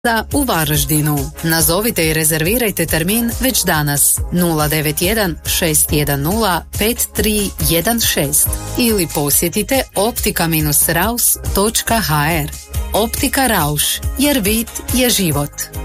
u Varaždinu. Nazovite i rezervirajte termin već danas 091 610 5316 ili posjetite optika-raus.hr. Optika Rauš, jer vid je život.